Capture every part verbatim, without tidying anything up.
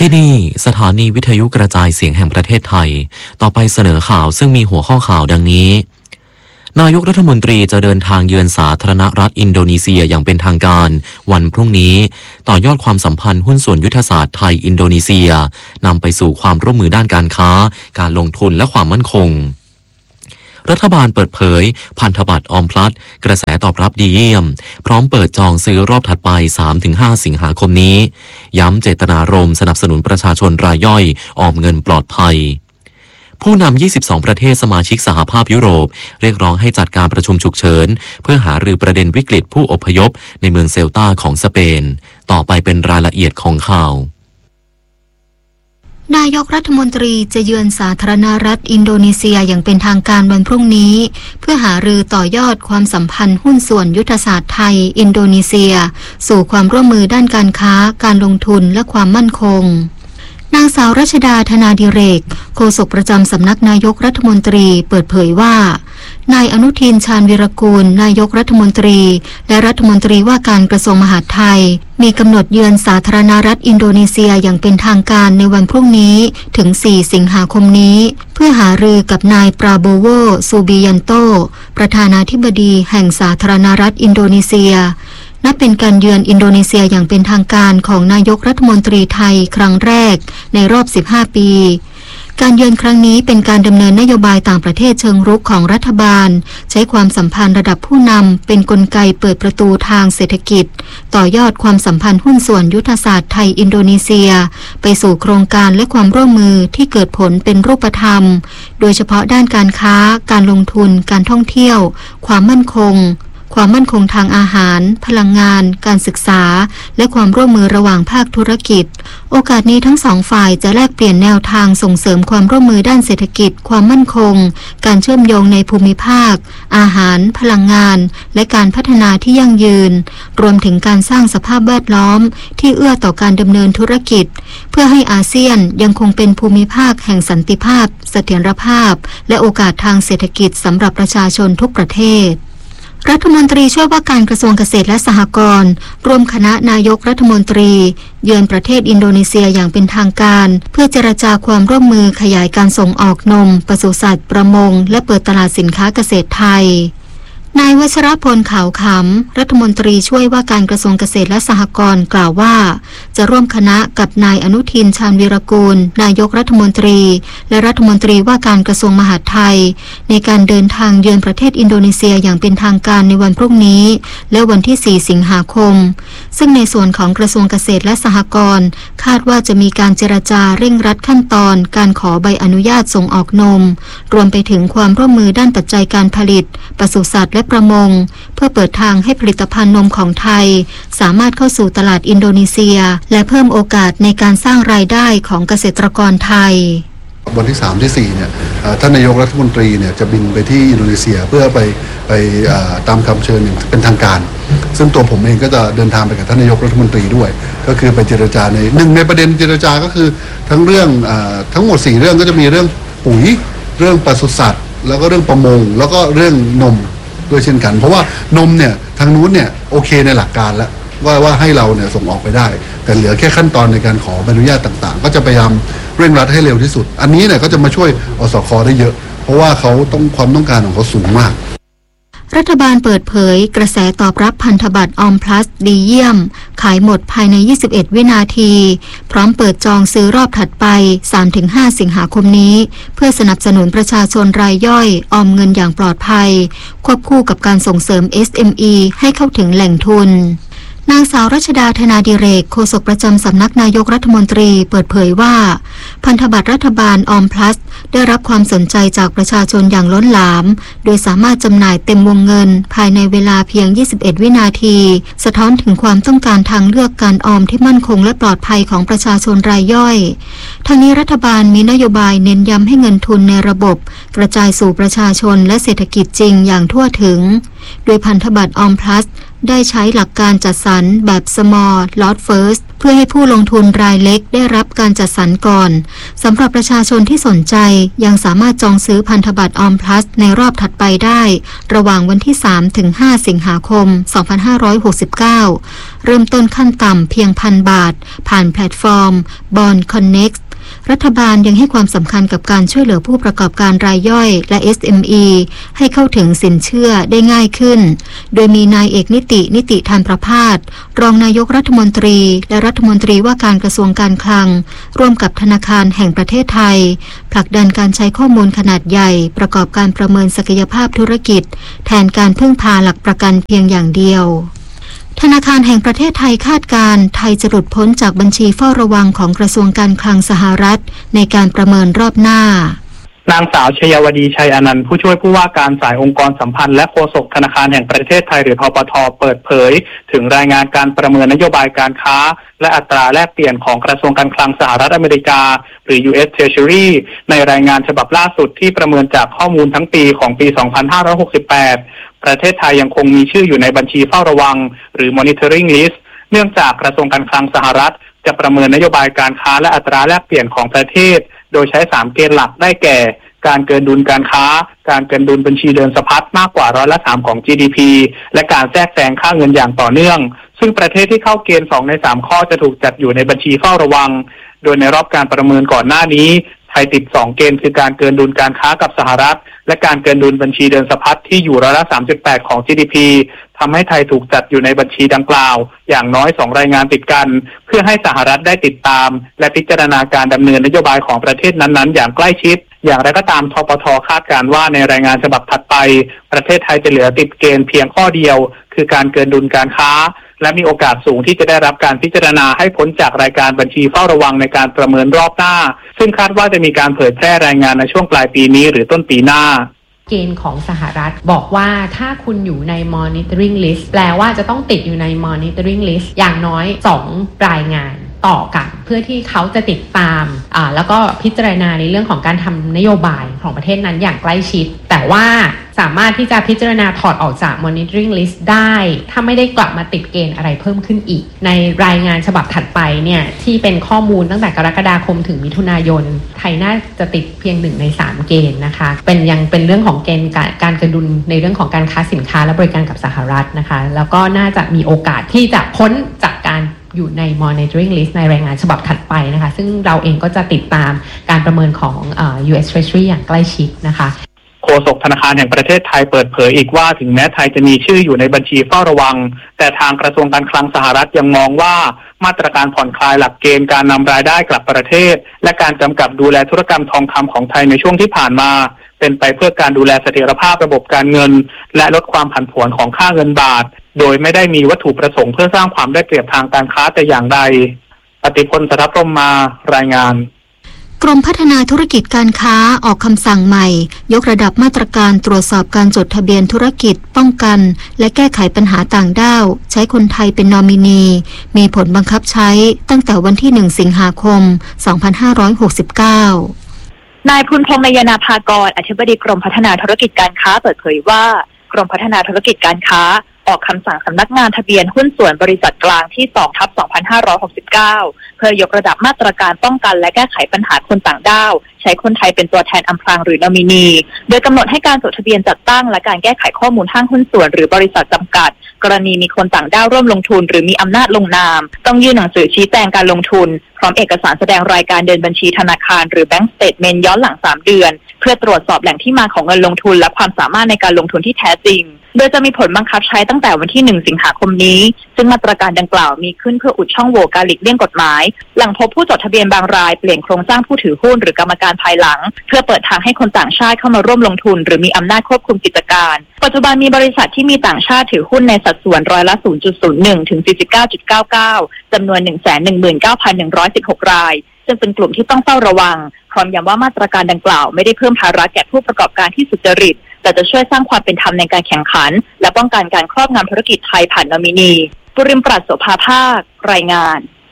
ที่นี่สถานีวิทยุกระจายเสียงแห่งประเทศไทยต่อไปเสนอข่าวซึ่งมีหัวข้อข่าวดังนี้นายกรัฐมนตรีจะเดินทางเยือนสาธารณรัฐอินโดนีเซียอย่างเป็นทางการวันพรุ่งนี้ต่อยอดความสัมพันธ์หุ้นส่วนยุทธศาสตร์ไทยอินโดนีเซียนำไปสู่ความร่วมมือด้านการค้าการลงทุนและความมั่นคงรัฐบาลเปิดเผยพันธบัตรออมพลัสกระแสตอบรับดีเยี่ยมพร้อมเปิดจองซื้อรอบถัดไป สามถึงห้า สิงหาคมนี้ย้ำเจตนารมณ์สนับสนุนประชาชนรายย่อยออมเงินปลอดภัยผู้นำ ยี่สิบสอง ประเทศสมาชิกสหภาพยุโรปเรียกร้องให้จัดการประชุมฉุกเฉินเพื่อหารือประเด็นวิกฤตผู้อพยพในเมืองเซลตาของสเปนต่อไปเป็นรายละเอียดของข่าวนายกรัฐมนตรีจะเยือนสาธารณรัฐอินโดนีเซียอย่างเป็นทางการวันพรุ่งนี้เพื่อหารือต่อยอดความสัมพันธ์หุ้นส่วนยุทธศาสตร์ไทยอินโดนีเซียสู่ความร่วมมือด้านการค้าการลงทุนและความมั่นคงนางสาวรัชดาธนาดิเรกโฆษกประจำสำนักนายกรัฐมนตรีเปิดเผยว่านายอนุทินชาญวีรกูลนายกรัฐมนตรีและรัฐมนตรีว่าการกระทรวงมหาดไทยมีกำหนดเยือนสาธารณรัฐอินโดนีเซียอย่างเป็นทางการในวันพรุ่งนี้ถึงสี่สิงหาคมนี้เพื่อหารือกับนายปราโบโวซูบิยันโตประธานาธิบดีแห่งสาธารณรัฐอินโดนีเซียนับเป็นการเยือนอินโดนีเซียอย่างเป็นทางการของนายกรัฐมนตรีไทยครั้งแรกในรอบสิบห้าปีการเยือนครั้งนี้เป็นการดำเนินนโยบายต่างประเทศเชิงรุกของรัฐบาลใช้ความสัมพันธ์ระดับผู้นำเป็นกลไกเปิดประตูทางเศรษฐกิจต่อยอดความสัมพันธ์หุ้นส่วนยุทธศาสตร์ไทยอินโดนีเซียไปสู่โครงการและความร่วมมือที่เกิดผลเป็นรูปธรรมโดยเฉพาะด้านการค้าการลงทุนการท่องเที่ยวความมั่นคงความมั่นคงทางอาหารพลังงานการศึกษาและความร่วมมือระหว่างภาคธุรกิจโอกาสนี้ทั้งสองฝ่ายจะแลกเปลี่ยนแนวทางส่งเสริมความร่วมมือด้านเศรษฐกิจความมั่นคงการเชื่อมโยงในภูมิภาคอาหารพลังงานและการพัฒนาที่ยั่งยืนรวมถึงการสร้างสภาพแวดล้อมที่เอื้อต่อการดำเนินธุรกิจเพื่อให้อาเซียนยังคงเป็นภูมิภาคแห่งสันติภาพเสถียรภาพและโอกาสทางเศรษฐกิจสำหรับประชาชนทุกประเทศรัฐมนตรีช่วยว่าการกระทรวงเกษตรและสหกรณ์ร่วมคณะนายกรัฐมนตรีเยือนประเทศอินโดนีเซียอย่างเป็นทางการเพื่อเจรจาความร่วมมือขยายการส่งออกนมปศุสัตว์ประมงและเปิดตลาดสินค้าเกษตรไทยนายวัชรพลขาวขำรัฐมนตรีช่วยว่าการกระทรวงเกษตรและสหกรณ์กล่าวว่าจะร่วมคณะกับนายอนุทินชาญวีรกูลนายกรัฐมนตรีและรัฐมนตรีว่าการกระทรวงมหาดไทยในการเดินทางเยือนประเทศอินโดนีเซียอย่างเป็นทางการในวันพรุ่งนี้และวันที่สี่สิงหาคมซึ่งในส่วนของกระทรวงเกษตรและสหกรณ์คาดว่าจะมีการเจรจาเร่งรัดขั้นตอนการขอใบอนุญาตส่งออกนมรวมไปถึงความร่วมมือด้านปัจจัยการผลิตปศุสัตว์และประมงเพื่อเปิดทางให้ผลิตภัณฑ์นมของไทยสามารถเข้าสู่ตลาดอินโดนีเซียและเพิ่มโอกาสในการสร้างรายได้ของเกษตรกรไทยวันที่สามที่สี่เนี่ยท่านนายกรัฐมนตรีเนี่ยจะบินไปที่อินโดนีเซียเพื่อไปไปตามคำเชิญเป็นทางการซึ่งตัวผมเองก็จะเดินทางไปกับท่านนายกรัฐมนตรีด้วยก็คือไปเจรจาในหนึ่งในประเด็นเจรจาก็คือทั้งเรื่องทั้งหมดสี่เรื่องก็จะมีเรื่องปุ๋ยเรื่องปศุสัตว์แล้วก็เรื่องประมงแล้วก็เรื่องนมด้วยเช่นกันเพราะว่านมเนี่ยทางนู้นเนี่ยโอเคในหลักการแล้วว่าว่าให้เราเนี่ยส่งออกไปได้แต่เหลือแค่ขั้นตอนในการขอใบอนุญาตต่างๆก็จะพยายามเร่งรัดให้เร็วที่สุดอันนี้เนี่ยก็จะมาช่วยอสค.ได้เยอะเพราะว่าเขาต้องความต้องการของเขาสูงมากรัฐบาลเปิดเผยกระแสตอบรับพันธบัตรออมพลัสดีเยี่ยมขายหมดภายในยี่สิบเอ็ดวินาทีพร้อมเปิดจองซื้อรอบถัดไป สามถึงห้า สิงหาคมนี้เพื่อสนับสนุนประชาชนรายย่อยออมเงินอย่างปลอดภัยควบคู่กับการส่งเสริม เอส เอ็ม อี ให้เข้าถึงแหล่งทุนนางสาวรัชดาธนาดิเรกโฆษกประจำสำนักนายกรัฐมนตรีเปิดเผยว่าพันธบัตรรัฐบาลออมพลัสได้รับความสนใจจากประชาชนอย่างล้นหลามโดยสามารถจำหน่ายเต็มวงเงินภายในเวลาเพียงยี่สิบเอ็ดวินาทีสะท้อนถึงความต้องการทางเลือกการออมที่มั่นคงและปลอดภัยของประชาชนรายย่อยทั้งนี้รัฐบาลมีนโยบายเน้นย้ำให้เงินทุนในระบบกระจายสู่ประชาชนและเศรษฐกิจจริงอย่างทั่วถึงโดยพันธบัตรออมพลัสได้ใช้หลักการจัดสรรแบบ small lot first เพื่อให้ผู้ลงทุนรายเล็กได้รับการจัดสรรก่อนสำหรับประชาชนที่สนใจยังสามารถจองซื้อพันธบัตรออมพลัสในรอบถัดไปได้ระหว่างวันที่ สามถึงห้า สิงหาคม สองพันห้าร้อยหกสิบเก้า เริ่มต้นขั้นต่ำเพียง หนึ่งพัน บาทผ่านแพลตฟอร์ม Bond Connectรัฐบาลยังให้ความสำคัญกับการช่วยเหลือผู้ประกอบการรายย่อยและ เอส เอ็ม อี ให้เข้าถึงสินเชื่อได้ง่ายขึ้นโดยมีนายเอกนิตินิติธานประภาสรองนายกรัฐมนตรีและรัฐมนตรีว่าการกระทรวงการคลังร่วมกับธนาคารแห่งประเทศไทยผลักดันการใช้ข้อมูลขนาดใหญ่ประกอบการประเมินศักยภาพธุรกิจแทนการพึ่งพาหลักประกันเพียงอย่างเดียวธนาคารแห่งประเทศไทยคาดการณ์ไทยจะหลุดพ้นจากบัญชีเฝ้าระวังของกระทรวงการคลังสหรัฐในการประเมินรอบหน้านางสาวชยวดีชัยอนันต์ผู้ช่วยผู้ว่าการสายองค์กรสัมพันธ์และโฆษกธนาคารแห่งประเทศไทยหรือธปท.เปิดเผยถึงรายงานการประเมินนโยบายการค้าและอัตราแลกเปลี่ยนของกระทรวงการคลังสหรัฐอเมริกาหรือ ยู เอส Treasury ในรายงานฉบับล่าสุดที่ประเมินจากข้อมูลทั้งปีของปี สองพันห้าร้อยหกสิบแปดประเทศไทยยังคงมีชื่ออยู่ในบัญชีเฝ้าระวังหรือ Monitoring List เนื่องจากกระทรวงการคลังสหรัฐจะประเมินนโยบายการค้าและอัตราแลกเปลี่ยนของประเทศโดยใช้สามเกณฑ์หลักได้แก่การเกินดุลการค้าการเกินดุลบัญชีเดินสะพัดมากกว่าร้อยละสามของ จี ดี พี และการแทรกแซงค่าเงินอย่างต่อเนื่องซึ่งประเทศที่เข้าเกณฑ์สองในสามข้อจะถูกจัดอยู่ในบัญชีเฝ้าระวังโดยในรอบการประเมินก่อนหน้านี้ไทยติดสองเกณฑ์คือการเกินดุลการค้ากับสหรัฐและการเกินดุลบัญชีเดินสะพัดที่อยู่ร้อยละ สามจุดแปด ของ จี ดี พี ทำให้ไทยถูกจัดอยู่ในบัญชีดังกล่าวอย่างน้อยสองรายงานติดกันเพื่อให้สหรัฐได้ติดตามและพิจารณาการดำเนินนโยบายของประเทศนั้นๆอย่างใกล้ชิดอย่างไรก็ตามธปท.คาดการณ์ว่าในรายงานฉบับถัดไปประเทศไทยจะเหลือติดเกณฑ์เพียงข้อเดียวคือการเกินดุลการค้าและมีโอกาสสูงที่จะได้รับการพิจารณาให้พ้นจากรายการบัญชีเฝ้าระวังในการประเมินรอบหน้าซึ่งคาดว่าจะมีการเผยแพร่รายงานในช่วงปลายปีนี้หรือต้นปีหน้าเกณฑ์ของสหรัฐบอกว่าถ้าคุณอยู่ใน monitoring list แปลว่าจะต้องติดอยู่ใน monitoring list อย่างน้อยสองรายงานต่อกันเพื่อที่เขาจะติดตามอ่าแล้วก็พิจารณาในเรื่องของการทำนโยบายของประเทศนั้นอย่างใกล้ชิดแต่ว่าสามารถที่จะพิจารณาถอดออกจาก monitoring list ได้ถ้าไม่ได้กลับมาติดเกณฑ์อะไรเพิ่มขึ้นอีกในรายงานฉบับถัดไปเนี่ยที่เป็นข้อมูลตั้งแต่กรกฎาคมถึงมิถุนายนไทยน่าจะติดเพียงหนึ่งในสามเกณฑ์นะคะเป็นยังเป็นเรื่องของเกณฑ์การการกระดุลในเรื่องของการค้าสินค้าและบริการกับสหรัฐนะคะแล้วก็น่าจะมีโอกาสที่จะพ้นจากการอยู่ใน monitoring list ในรายงานฉบับถัดไปนะคะซึ่งเราเองก็จะติดตามการประเมินของเอ่อ ยู เอส Treasury อย่างใกล้ชิดนะคะโฆษกธนาคารแห่งประเทศไทยเปิดเผยอีกว่าถึงแม้ไทยจะมีชื่ออยู่ในบัญชีเฝ้าระวังแต่ทางกระทรวงการคลังสหรัฐยังมองว่ามาตรการผ่อนคลายหลักเกณฑ์การนำรายได้กลับประเทศและการกำกับดูแลธุรกรรมทองคำของไทยในช่วงที่ผ่านมาเป็นไปเพื่อการดูแลเสถียรภาพระบบการเงินและลดความผันผวนของค่าเงินบาทโดยไม่ได้มีวัตถุประสงค์เพื่อสร้างความได้เปรียบทางการค้าแต่อย่างใดปฏิพล สัทธพรหมมารายงานกรมพัฒนาธุรกิจการค้าออกคำสั่งใหม่ยกระดับมาตรการตรวจสอบการจดทะเบียนธุรกิจป้องกันและแก้ไขปัญหาต่างด้าวใช้คนไทยเป็นนอมินีมีผลบังคับใช้ตั้งแต่วันที่หนึ่งสิงหาคมสองพันห้าร้อยหกสิบเก้านายพุนพงษ์นายนาภากรอธิบดีกรมพัฒนาธุรกิจการค้าเปิดเผยว่ากรมพัฒนาธุรกิจการค้าออกคำสั่งสำนักงานทะเบียนหุ้นส่วนบริษัทกลางที่ สองทับสองพันห้าร้อยหกสิบเก้า เพื่อยกระดับมาตรการป้องกันและแก้ไขปัญหาคนต่างด้าวใช้คนไทยเป็นตัวแทนอำพรางหรือนอมินีโดยกำหนดให้การจดทะเบียนจัดตั้งและการแก้ไขข้อมูลห้างหุ้นส่วนหรือบริษัทจำกัดกรณีมีคนต่างด้าวร่วมลงทุนหรือมีอำนาจลงนามต้องยื่นหนังสือชี้แจงการลงทุนพร้อมเอกสารแสดงรายการเดินบัญชีธนาคารหรือแบงก์สเตทเมนต์ย้อนหลังสามเดือนเพื่อตรวจสอบแหล่งที่มาของเงินลงทุนและความสามารถในการลงทุนที่แท้จริงโดยจะมีผลบังคับใช้ตั้งแต่วันที่หนึ่งสิงหาคมนี้ซึ่งมาตรการดังกล่าวมีขึ้นเพื่ออุดช่องโหว่การหลีกเลี่ยงกฎหมายหลังพบผู้จดทะเบียนบางรายเปลี่ยนโครงสร้างผู้ถือหุ้นหรือกรรมการภายหลังเพื่อเปิดทางให้คนต่างชาติเข้ามาร่วมลงทุนหรือมีอำนาจควบคุมกิจการปัจจุบันมีบริษัทที่มีต่างชาติถือหุ้นในสัดส่วนร้อยละ ศูนย์จุดศูนย์หนึ่ง ถึง สี่สิบเก้าจุดเก้าเก้า จำนวน หนึ่งแสนหนึ่งหมื่นเก้าพันหนึ่งร้อยสิบหก รายซึ่งเป็นกลุ่มที่ต้องเฝ้าระวังพร้อมย้ำว่ามาตรการดังกล่าวไม่ได้เพิ่มภาระแก่ผู้ประกอบการที่สุจริตแต่จะช่วยสร้างความเป็นธรรมในการแข่งขันและป้องกันการครอบงำธุรกิจไทยผ่านนอมินีปุริมปราศโสภาภาครายงาน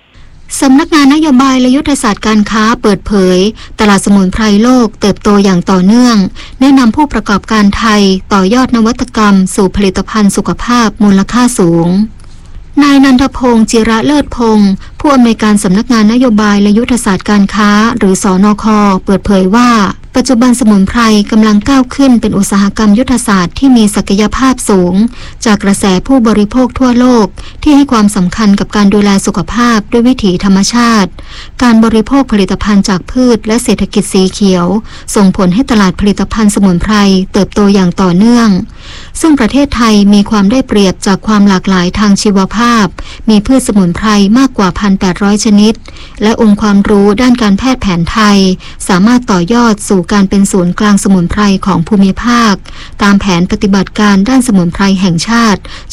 สำนักงานนโยบายและยุทธศาสตร์การค้าเปิดเผยตลาดสมุนไพรโลกเติบโตอย่างต่อเนื่องแนะนำผู้ประกอบการไทยต่อยอดนวัตกรรมสู่ผลิตภัณฑ์สุขภาพมูลค่าสูงนายนันทพงศ์จิระเลิศพงศ์ผู้อำนวยการสำนักงานนโยบายและยุทธศาสตร์การค้าหรือสนค.เปิดเผยว่าปัจจุบันสมุนไพรกำลังก้าวขึ้นเป็นอุตสาหกรรมยุทธศาสตร์ที่มีศักยภาพสูงจากกระแสผู้บริโภคทั่วโลกที่ให้ความสำคัญกับการดูแลสุขภาพด้วยวิถีธรรมชาติการบริโภคผลิตภัณฑ์จากพืชและเศรษฐกิจสีเขียวส่งผลให้ตลาดผลิตภัณฑ์สมุนไพรเติบโตอย่างต่อเนื่องซึ่งประเทศไทยมีความได้เปรียบจากความหลากหลายทางชีวภาพมีพืชสมุนไพรมากกว่า หนึ่งพันแปดร้อย ชนิดและองค์ความรู้ด้านการแพทย์แผนไทยสามารถต่อยอดสู่การเป็นศูนย์กลางสมุนไพรของภูมิภาคตามแผนปฏิบัติการด้านสมุนไพรแห่งชาติ